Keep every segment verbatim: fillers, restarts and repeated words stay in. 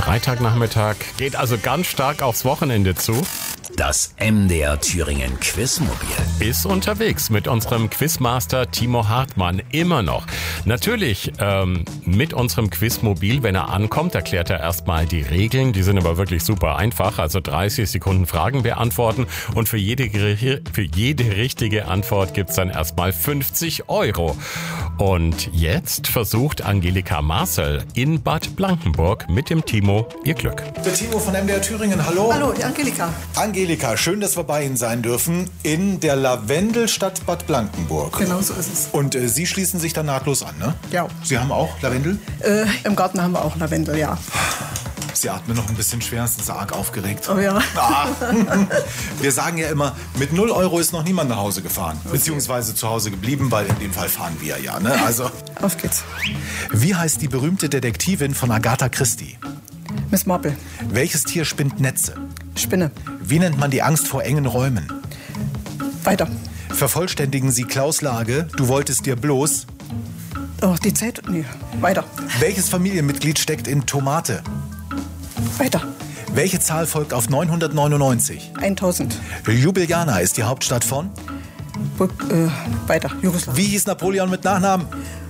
Freitagnachmittag geht also ganz stark aufs Wochenende zu. Das M D R Thüringen Quizmobil Ist unterwegs mit unserem Quizmaster Timo Hartmann immer noch. Natürlich ähm, mit unserem Quizmobil, wenn er ankommt, erklärt er erstmal die Regeln. Die sind aber wirklich super einfach. Also dreißig Sekunden Fragen beantworten und für jede, für jede richtige Antwort gibt's dann erstmal fünfzig Euro. Und jetzt versucht Angelika Marcel in Bad Blankenburg mit dem Timo ihr Glück. Der Timo von M D R Thüringen, hallo. Hallo, die Angelika. Angelika, schön, dass wir bei Ihnen sein dürfen in der Lavendelstadt Bad Blankenburg. Genau so ist es. Und äh, Sie schließen sich da nahtlos an, ne? Ja. Sie haben auch Lavendel? Äh, Im Garten haben wir auch Lavendel, ja. Sie atmen noch ein bisschen schwer, sind arg aufgeregt. Oh ja. Ah. Wir sagen ja immer, mit null Euro ist noch niemand nach Hause gefahren. Okay. Beziehungsweise zu Hause geblieben, weil in dem Fall fahren wir ja, ne? Also. Auf geht's. Wie heißt die berühmte Detektivin von Agatha Christie? Miss Marple. Welches Tier spinnt Netze? Spinne. Wie nennt man die Angst vor engen Räumen? Weiter. Vervollständigen Sie Klaus Lage, du wolltest dir bloß... Oh, die Zeit? Nee. Weiter. Welches Familienmitglied steckt in Tomate? Weiter. Welche Zahl folgt auf neunhundertneunundneunzig? eintausend. Ljubljana ist die Hauptstadt von? Wo, äh, weiter. Jugoslawien. Wie hieß Napoleon mit Nachnamen?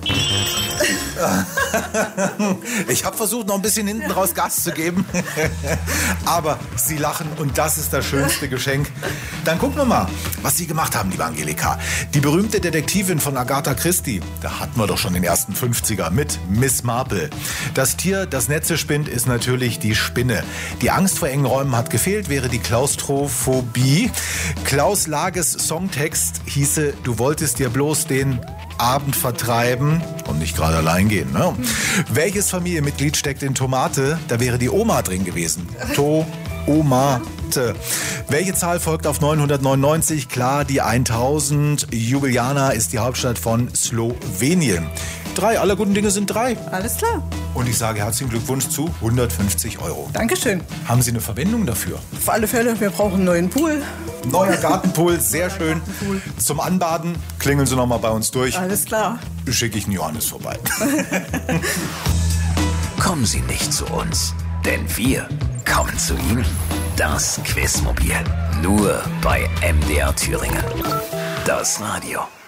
Ich habe versucht, noch ein bisschen hinten raus Gas zu geben. Aber Sie lachen und das ist das schönste Geschenk. Dann gucken wir mal, was Sie gemacht haben, liebe Angelika. Die berühmte Detektivin von Agatha Christie, da hatten wir doch schon den ersten fünfziger mit Miss Marple. Das Tier, das Netze spinnt, ist natürlich die Spinne. Die Angst vor engen Räumen hat gefehlt, wäre die Klaustrophobie. Klaus Lages Songtext hieße, du wolltest dir bloß den Abend vertreiben und nicht gerade allein gehen. Ne? Hm. Welches Familienmitglied steckt in Tomate? Da wäre die Oma drin gewesen. To, Oma. Welche Zahl folgt auf neunhundertneunundneunzig? Klar, die eintausend. Ljubljana ist die Hauptstadt von Slowenien. Drei, aller guten Dinge sind drei. Alles klar. Und ich sage herzlichen Glückwunsch zu hundertfünfzig Euro. Dankeschön. Haben Sie eine Verwendung dafür? Auf alle Fälle, wir brauchen einen neuen Pool. Neuer Gartenpool, sehr schön. Gartenpool. Zum Anbaden klingeln Sie noch mal bei uns durch. Alles klar. Schicke ich einen Johannes vorbei. Kommen Sie nicht zu uns, denn wir kommen zu Ihnen. Das Quizmobil. Nur bei M D R Thüringen. Das Radio.